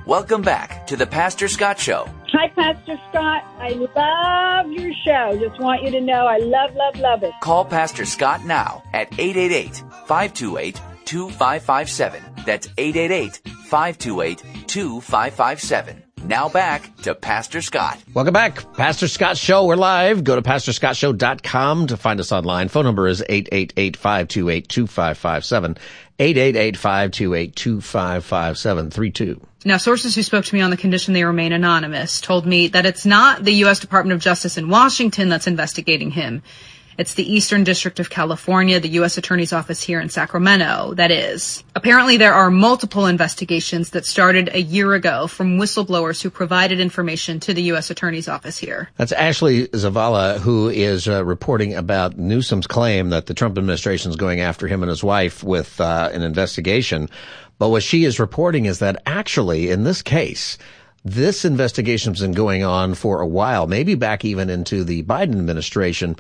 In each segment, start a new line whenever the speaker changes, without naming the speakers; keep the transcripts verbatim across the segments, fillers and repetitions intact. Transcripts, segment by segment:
Welcome back to the Pastor Scott Show.
Hi, Pastor Scott. I love your show. Just want you to know I love, love, love it.
Call Pastor Scott now at eight eight eight, five two eight, two five five seven. That's eight eight eight, five two eight, two five five seven. Now back to Pastor Scott.
Welcome back. Pastor Scott Show. We're live. Go to pastor scott show dot com to find us online. Phone number is eight eight eight, five two eight, two five five seven. eight eight eight, five two eight, two five five seven. three two.
Now, sources who spoke to me on the condition they remain anonymous told me that it's not the U S Department of Justice in Washington that's investigating him. It's the Eastern District of California, the U S Attorney's Office here in Sacramento, that is. Apparently there are multiple investigations that started a year ago from whistleblowers who provided information to the U S Attorney's Office here.
That's Ashley Zavala, who is uh, reporting about Newsom's claim that the Trump administration is going after him and his wife with uh, an investigation. But what she is reporting is that actually, in this case, this investigation has been going on for a while, maybe back even into the Biden administration,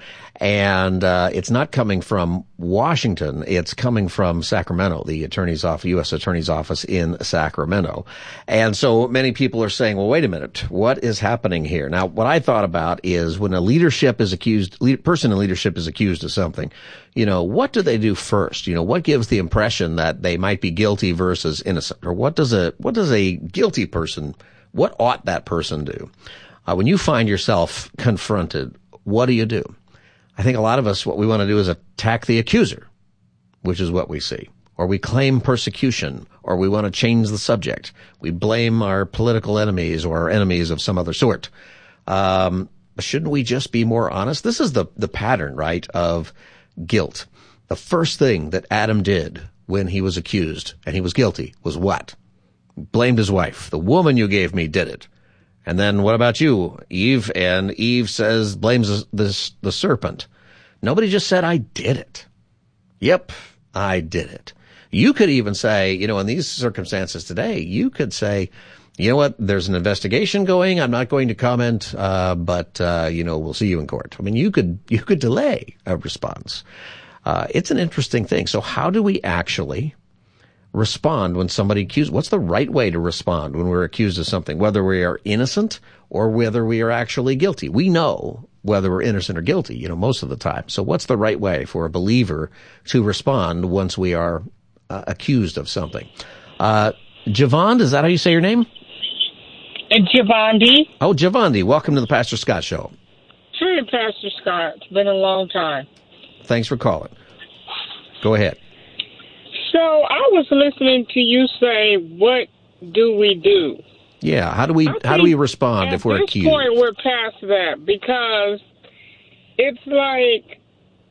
and uh, it's not coming from Washington. It's coming from Sacramento, the attorney's office, U S Attorney's Office in Sacramento. And so many people are saying, well, wait a minute, what is happening here? Now, what I thought about is when a leadership is accused, lead, person in leadership is accused of something, you know, what do they do first? You know, what gives the impression that they might be guilty versus innocent? Or what does a, what does a guilty person What ought that person do? Uh, when you find yourself confronted, what do you do? I think a lot of us, what we want to do is attack the accuser, which is what we see. Or we claim persecution, or we want to change the subject. We blame our political enemies or our enemies of some other sort. Um, shouldn't we just be more honest? This is the, the pattern, right, of guilt. The first thing that Adam did when he was accused and he was guilty was what? Blamed his wife. The woman you gave me did it. And then what about you, Eve? And Eve says, blames this, the serpent. Nobody just said, I did it. Yep, I did it. You could even say, you know, in these circumstances today, you could say, you know what, there's an investigation going. I'm not going to comment, uh, but, uh, you know, we'll see you in court. I mean, you could, you could delay a response. Uh, it's an interesting thing. So how do we actually respond when somebody accuses? What's the right way to respond when we're accused of something, whether we are innocent or whether we are actually guilty? We know whether we're innocent or guilty, you know, most of the time. So what's the right way for a believer to respond once we are uh, accused of something? Uh, Javond, is that how you say your name?
Javandi.
Oh, Javandi. Welcome to the Pastor Scott Show.
Hi, Pastor Scott. It's been a long time.
Thanks for calling. Go ahead.
So I was listening to you say, what do we do?
Yeah, how do we how do we respond if we're accused?
At this point, we're past that because it's like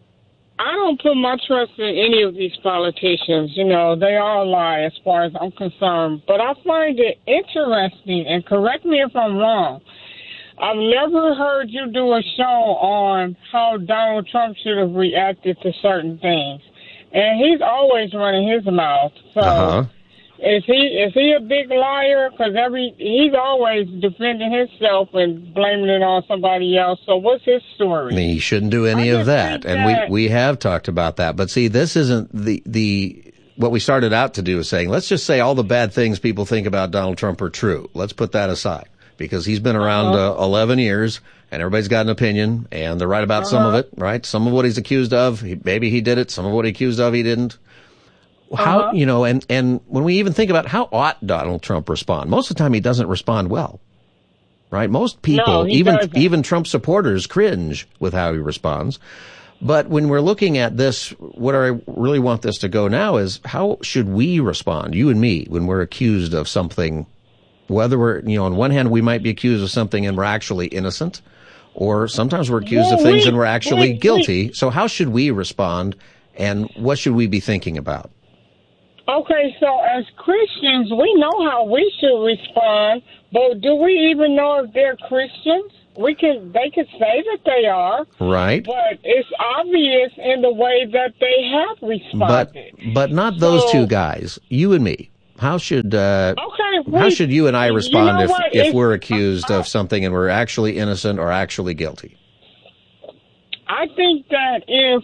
I don't put my trust in any of these politicians. You know, they all lie as far as I'm concerned. But I find it interesting, and correct me if I'm wrong, I've never heard you do a show on how Donald Trump should have reacted to certain things. And he's always running his mouth. So uh-huh. is he is he a big liar? Because every he's always defending himself and blaming it on somebody else. So what's his story?
I mean, he shouldn't do any of that. And that, we we have talked about that. But see, this isn't the the what we started out to do is saying, let's just say all the bad things people think about Donald Trump are true. Let's put that aside because he's been around uh-huh. uh, eleven years. And everybody's got an opinion, and they're right about uh-huh. some of it, right? Some of what he's accused of, he, maybe he did it. Some of what he's accused of, he didn't. How, uh-huh. you know, and, and when we even think about how ought Donald Trump respond, most of the time he doesn't respond well, right? Most people,
no,
even,
doesn't.
even Trump supporters cringe with how he responds. But when we're looking at this, what I really want this to go now is how should we respond, you and me, when we're accused of something, whether we're, you know, on one hand, we might be accused of something and we're actually innocent. Or sometimes we're accused well, of things
we,
and we're actually
we,
guilty.
We,
so how should we respond, and what should we be thinking about?
Okay, so as Christians, we know how we should respond, but do we even know if they're Christians? We can, they can say that they are.
Right.
But it's obvious in the way that they have responded.
But, but not those so, two guys, you and me. How should uh,
okay, wait,
how should you and I respond
you know
if, if we're accused
uh,
of something and we're actually innocent or actually guilty?
I think that if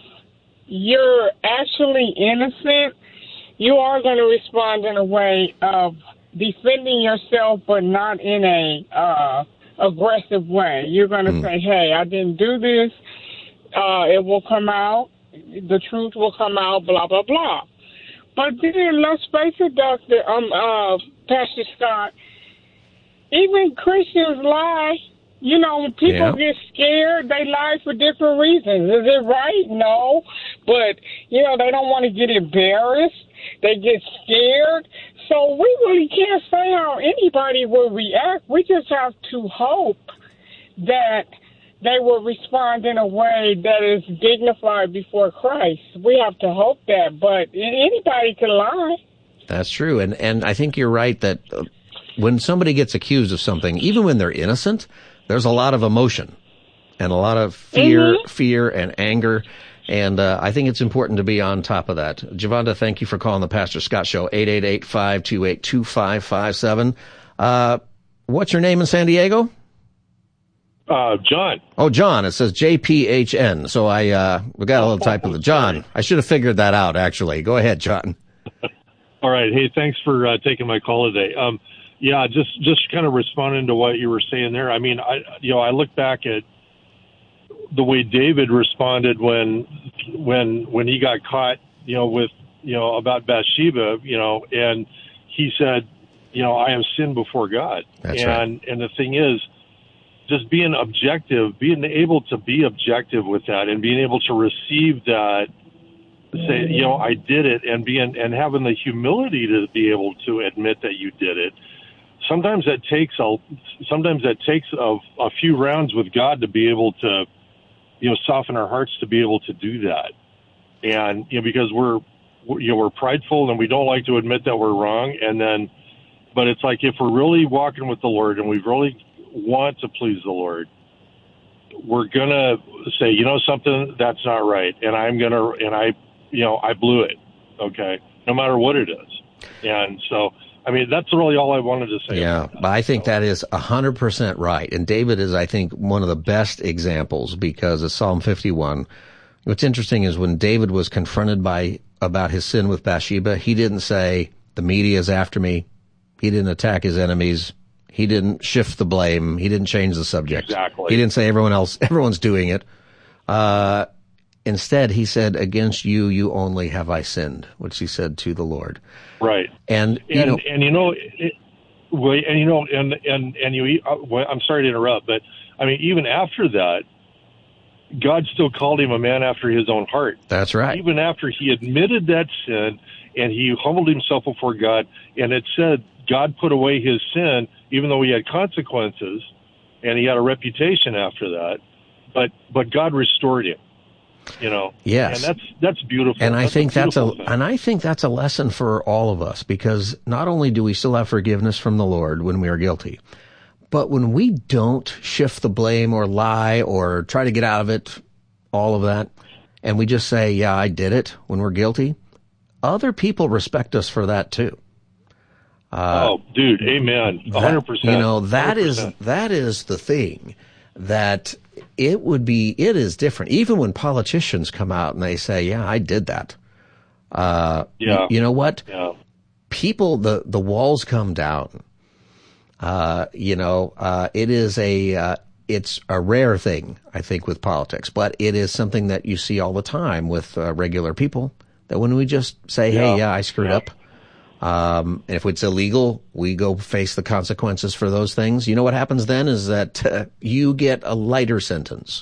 you're actually innocent, you are going to respond in a way of defending yourself, but not in a uh, aggressive way. You're going to mm. say, hey, I didn't do this. Uh, it will come out. The truth will come out, blah, blah, blah. But then let's face it, Doctor Um, uh, Pastor Scott, even Christians lie. You know, when people yeah. get scared, they lie for different reasons. Is it right? No. But, you know, they don't want to get embarrassed. They get scared. So we really can't say how anybody will react. We just have to hope that they will respond in a way that is dignified before Christ. We have to hope that. But anybody can lie.
That's true. And, and I think you're right that when somebody gets accused of something, even when they're innocent, there's a lot of emotion and a lot of fear, mm-hmm. fear and anger. And uh, I think it's important to be on top of that. Javonda, thank you for calling the Pastor Scott Show, eight eight eight, five two eight, two five five seven. Uh, what's your name in San Diego?
Uh, John.
Oh, John. It says J P H N. So I uh, we got a little type of the John. I should have figured that out, actually. Go ahead, John.
All right. Hey, thanks for uh, taking my call today. Um, yeah, just just kind of responding to what you were saying there. I mean, I you know I look back at the way David responded when when when he got caught, you know, with you know about Bathsheba, you know, and he said, you know, I have sinned before God.
That's
and
right.
and the thing is, just being objective, being able to be objective with that, and being able to receive that, say, you know, I did it, and being and having the humility to be able to admit that you did it. Sometimes that takes a sometimes that takes a, a few rounds with God to be able to, you know, soften our hearts to be able to do that. And, you know, because we're, we're, you know, we're prideful and we don't like to admit that we're wrong. And then, but it's like, if we're really walking with the Lord and we really want to please the Lord, we're going to say, you know, something that's not right. And I'm going to, and I, you know, I blew it. Okay. No matter what it is. And so, I mean, that's really all I wanted to say.
Yeah, but I think that is one hundred percent right. And David is, I think, one of the best examples because of Psalm fifty-one. What's interesting is when David was confronted by about his sin with Bathsheba, he didn't say, the media is after me. He didn't attack his enemies. He didn't shift the blame. He didn't change the subject.
Exactly.
He didn't say everyone else, everyone's doing it. Uh, instead, he said, against you, you only have I sinned, which he said to the Lord.
Right.
And, you
and,
know,
and you know, it, well, and you know, and, and, and you, uh, well, I'm sorry to interrupt, but I mean, even after that, God still called him a man after his own heart.
That's right.
Even after he admitted that sin and he humbled himself before God, and it said God put away his sin, even though he had consequences and he had a reputation after that, but, but God restored him. You know,
yes,
and that's that's beautiful.
And
that's
I think
a
that's a
thing.
and I think that's a lesson for all of us, because not only do we still have forgiveness from the Lord when we are guilty, but when we don't shift the blame or lie or try to get out of it, all of that, and we just say, "Yeah, I did it," when we're guilty, other people respect us for that too.
Uh, oh, dude, amen, a hundred percent.
You know, that is that is the thing that. It would be, it is different. Even when politicians come out and they say, yeah, I did that. Uh,
yeah.
You, you know what?
Yeah.
People, the, the walls come down. Uh, you know, uh, it is a, uh, it's a rare thing, I think, with politics, but it is something that you see all the time with uh, regular people, that when we just say,
yeah.
hey, yeah, I screwed
yeah.
up. Um, and if it's illegal, we go face the consequences for those things. You know what happens then is that uh, you get a lighter sentence.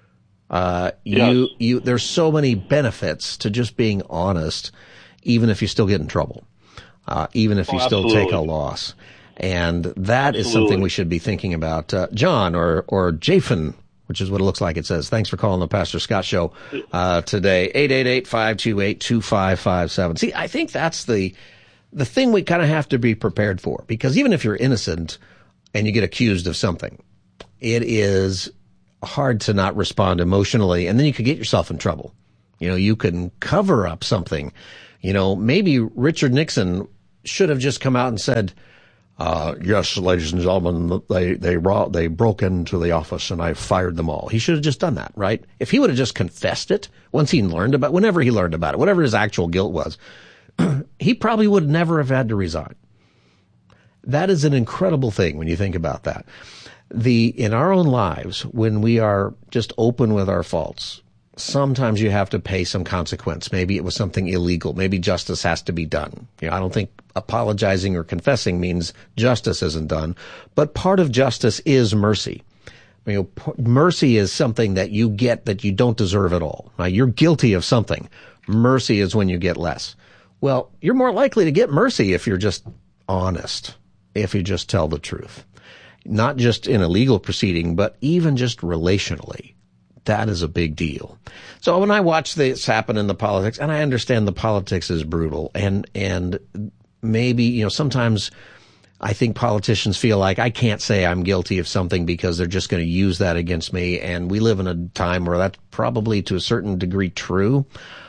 Uh,
yes.
you, you, there's so many benefits to just being honest, even if you still get in trouble, uh, even if you
oh,
still
absolutely.
take a loss. And that
absolutely.
is something we should be thinking about. Uh, John or, or Jafin, which is what it looks like it says. Thanks for calling the Pastor Scott Show, uh, today. eight eight eight, five two eight, two five five seven. See, I think that's the, The thing we kind of have to be prepared for, because even if you're innocent and you get accused of something, it is hard to not respond emotionally, and then you could get yourself in trouble. You know, you can cover up something. You know, maybe Richard Nixon should have just come out and said, uh, yes, ladies and gentlemen, they, they, they broke into the office and I fired them all. He should have just done that, right? If he would have just confessed it once he learned about, whenever he learned about it, whatever his actual guilt was, he probably would never have had to resign. that is an incredible thing when you think about that. The, in our own lives, when we are just open with our faults, sometimes you have to pay some consequence. Maybe it was something illegal. Maybe justice has to be done. You know, I don't think apologizing or confessing means justice isn't done, but part of justice is mercy. You know, p- mercy is something that you get that you don't deserve at all. Now, you're guilty of something. Mercy is when you get less. Well, you're more likely to get mercy if you're just honest, if you just tell the truth. Not just in a legal proceeding, but even just relationally. That is a big deal. So when I watch this happen in the politics, and I understand the politics is brutal, and and maybe, you know, sometimes I think politicians feel like I can't say I'm guilty of something because they're just going to use that against me, and we live in a time where that's probably to a certain degree true.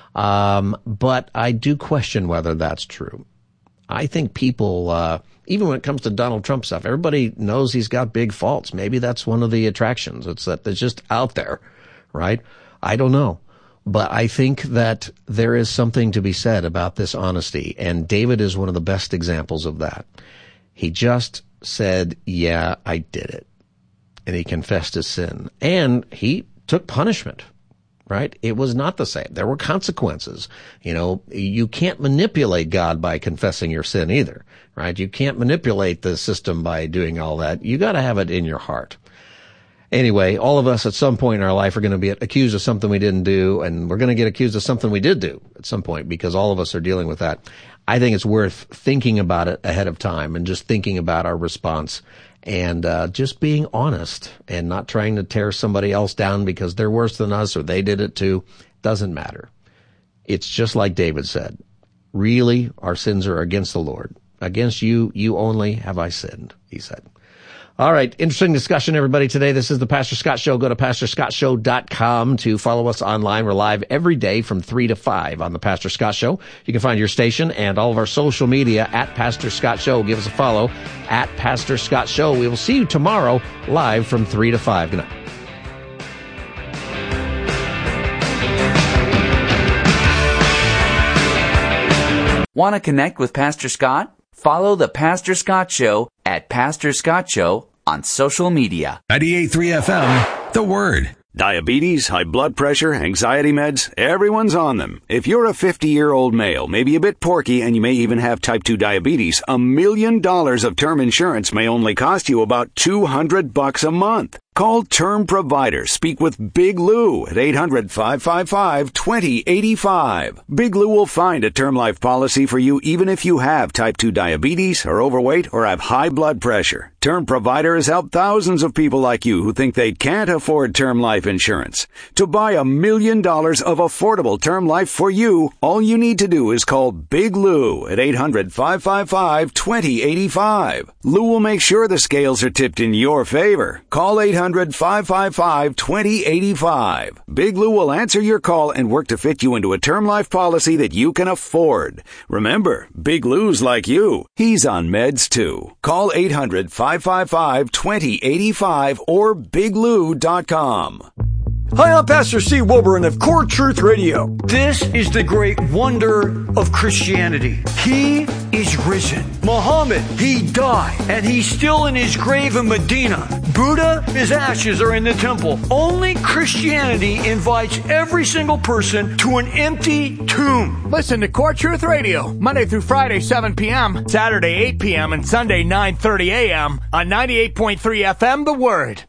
Um, but I do question whether that's true. I think people, uh, even when it comes to Donald Trump stuff, everybody knows he's got big faults. Maybe that's one of the attractions. It's that it's just out there, right? I don't know. But I think that there is something to be said about this honesty. And David is one of the best examples of that. He just said, yeah, I did it. And he confessed his sin. And he took punishment. Right? It was not the same. There were consequences. You know, you can't manipulate God by confessing your sin either, right? You can't manipulate the system by doing all that. You got to have it in your heart. Anyway, all of us at some point in our life are going to be accused of something we didn't do, and we're going to get accused of something we did do at some point because all of us are dealing with that. I think it's worth thinking about it ahead of time and just thinking about our response. And uh just being honest and not trying to tear somebody else down because they're worse than us or they did it too. Doesn't matter. It's just like David said. Really, our sins are against the Lord. Against you, you only have I sinned, he said. All right. Interesting discussion, everybody, today. This is the Pastor Scott Show. Go to pastor scott show dot com to follow us online. We're live every day from three to five on the Pastor Scott Show. You can find your station and all of our social media at Pastor Scott Show. Give us a follow at Pastor Scott Show. We will see you tomorrow live from three to five. Good night.
Want to connect with Pastor Scott? Follow the Pastor Scott Show at Pastor Scott Show on social media.
ninety-eight point three F M, The Word. Diabetes, high blood pressure, anxiety meds, everyone's on them. If you're a fifty-year-old male, maybe a bit porky, and you may even have type two diabetes, a million dollars of term insurance may only cost you about two hundred bucks a month. Call Term Provider. Speak with Big Lou at eight hundred, five five five, two zero eight five. Big Lou will find a term life policy for you even if you have type two diabetes, are overweight, or have high blood pressure. Term Provider has helped thousands of people like you who think they can't afford term life insurance. To buy a million dollars of affordable term life for you, all you need to do is call Big Lou at eight hundred, five five five, two zero eight five. Lou will make sure the scales are tipped in your favor. Call eight hundred, five five five, two zero eight five. Big Lou will answer your call and work to fit you into a term life policy that you can afford. Remember, Big Lou's like you. He's on meds too. Call eight hundred, five five five, two zero eight five or big lou dot com.
Hi, I'm Pastor Steve Wilburn of Core Truth Radio. This is the great wonder of Christianity. He is risen. Muhammad, he died, and he's still in his grave in Medina. Buddha, his ashes are in the temple. Only Christianity invites every single person to an empty tomb.
Listen to Core Truth Radio, Monday through Friday, seven p.m., Saturday, eight p.m., and Sunday, nine thirty a.m. on ninety-eight point three F M, The Word.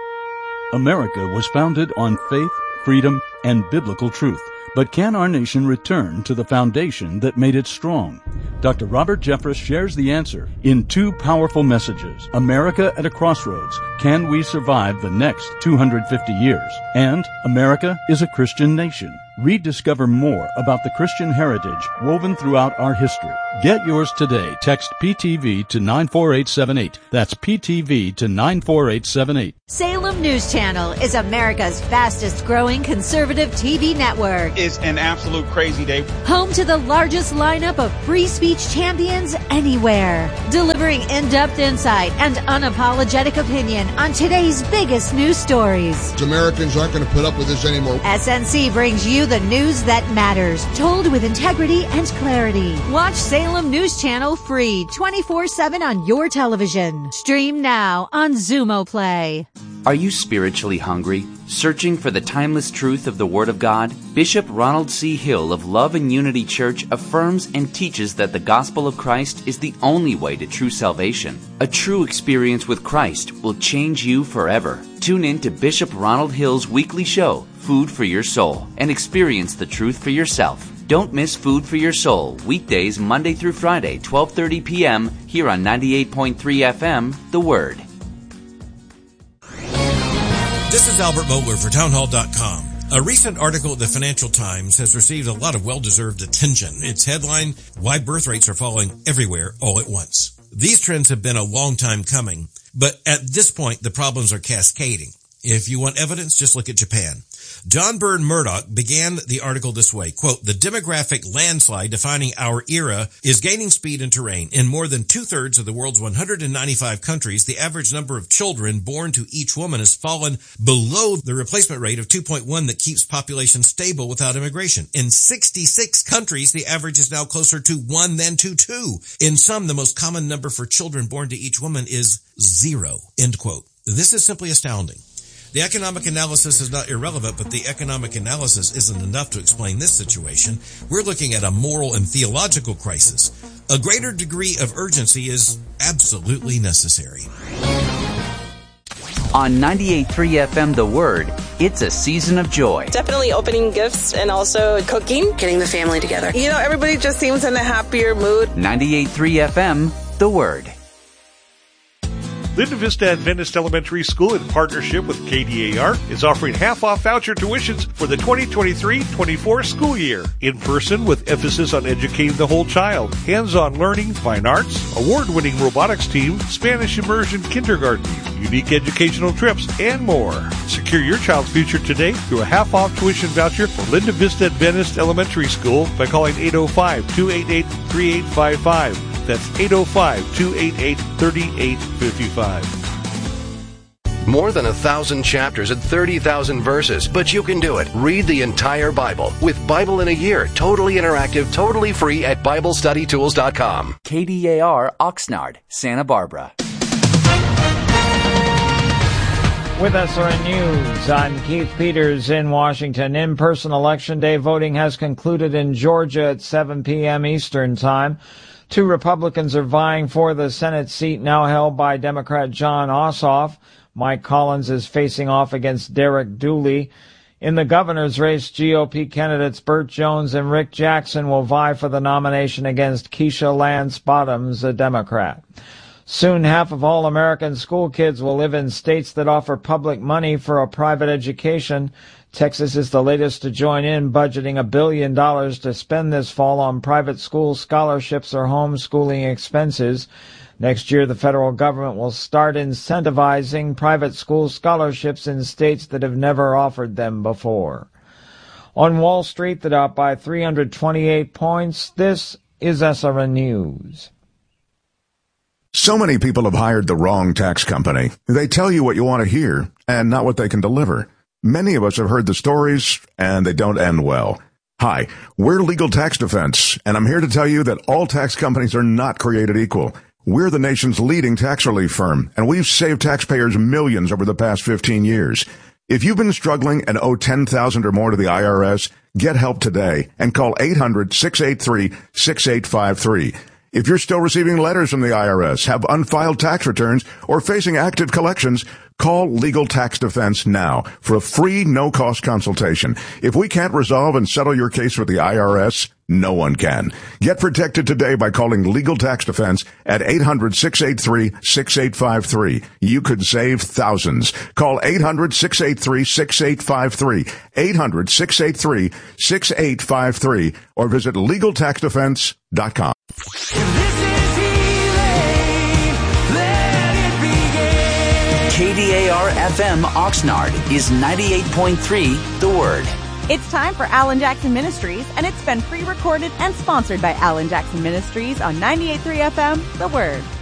America was founded on faith, freedom, and biblical truth. But can our nation return to the foundation that made it strong? Doctor Robert Jeffress shares the answer in two powerful messages. America at a Crossroads. Can we survive the next two hundred fifty years? And America is a Christian nation. Rediscover more about the Christian heritage woven throughout our history. Get yours today. Text P T V to nine four eight seven eight. That's P T V to nine four eight seven eight.
Salem News Channel is America's fastest growing conservative T V network.
It's an absolute crazy day.
Home to the largest lineup of free speech champions anywhere. Delivering in-depth insight and unapologetic opinion on today's biggest news stories.
Americans aren't going to put up with this anymore.
S N C brings you the news that matters, told with integrity and clarity. Watch Salem News Channel free twenty-four seven on your television. Stream now on Zumo Play.
Are you spiritually hungry? Searching for the timeless truth of the Word of God? Bishop Ronald C. Hill of Love and Unity Church affirms and teaches that the gospel of Christ is the only way to true salvation. A true experience with Christ will change you forever. Tune in to Bishop Ronald Hill's weekly show, Food for Your Soul, and experience the truth for yourself. Don't miss Food for Your Soul, weekdays Monday through Friday, twelve thirty p.m. here on ninety-eight point three F M, The Word.
This is Albert Mohler for townhall dot com. A recent article at the Financial Times has received a lot of well-deserved attention. Its headline, Why Birth Rates Are Falling Everywhere All at Once. These trends have been a long time coming, but at this point, the problems are cascading. If you want evidence, just look at Japan. John Byrne Murdoch began the article this way, quote, the demographic landslide defining our era is gaining speed and terrain. In more than two-thirds of the world's one hundred ninety-five countries, the average number of children born to each woman has fallen below the replacement rate of two point one that keeps population stable without immigration. In sixty-six countries, the average is now closer to one than to two. In some, the most common number for children born to each woman is zero, end quote. This is simply astounding. The economic analysis is not irrelevant, but the economic analysis isn't enough to explain this situation. We're looking at a moral and theological crisis. A greater degree of urgency is absolutely necessary.
On ninety-eight point three F M, The Word, it's a season of joy.
Definitely opening gifts and also cooking. Getting the family together. You know, everybody just seems in a happier mood.
ninety-eight point three F M, The Word.
Linda Vista Adventist Elementary School, in partnership with K D A R, is offering half-off voucher tuitions for the twenty twenty-three twenty-four school year. In person, with emphasis on educating the whole child. Hands-on learning, fine arts, award-winning robotics team, Spanish immersion kindergarten, unique educational trips, and more. Secure your child's future today through a half-off tuition voucher for Linda Vista Adventist Elementary School by calling eight oh five, two eight eight, three eight five five. That's eight oh five, two eight eight, three eight five five.
More than a thousand chapters and thirty thousand verses, but you can do it. Read the entire Bible with Bible in a Year, totally interactive, totally free at Bible Study Tools dot com.
K D A R, Oxnard, Santa Barbara.
With S R N News, I'm Keith Peters in Washington. In-person election day voting has concluded in Georgia at seven p.m. Eastern Time. Two Republicans are vying for the Senate seat now held by Democrat Jon Ossoff. Mike Collins is facing off against Derek Dooley. In the governor's race, G O P candidates Burt Jones and Rick Jackson will vie for the nomination against Keisha Lance Bottoms, a Democrat. Soon half of all American school kids will live in states that offer public money for a private education. Texas is the latest to join in, budgeting a billion dollars to spend this fall on private school scholarships or homeschooling expenses. Next year, the federal government will start incentivizing private school scholarships in states that have never offered them before. On Wall Street, the Dow by three hundred twenty-eight points. This is S R N News.
So many people have hired the wrong tax company. They tell you what you want to hear and not what they can deliver. Many of us have heard the stories, and they don't end well. Hi, we're Legal Tax Defense, and I'm here to tell you that all tax companies are not created equal. We're the nation's leading tax relief firm, and we've saved taxpayers millions over the past fifteen years. If you've been struggling and owe ten thousand dollars or more to the I R S, get help today and call eight hundred, six eight three, six eight five three. If you're still receiving letters from the I R S, have unfiled tax returns, or facing active collections, call Legal Tax Defense now for a free, no-cost consultation. If we can't resolve and settle your case with the I R S, no one can. Get protected today by calling Legal Tax Defense at eight hundred, six eight three, six eight five three. You could save thousands. Call eight hundred, six eight three, six eight five three, eight hundred, six eight three, six eight five three, or visit legal tax defense dot com.
This is healing. Let it
K D A R F M Oxnard is ninety-eight point three The Word.
It's time for Alan Jackson Ministries, and it's been pre-recorded and sponsored by Alan Jackson Ministries on ninety-eight point three F M The Word.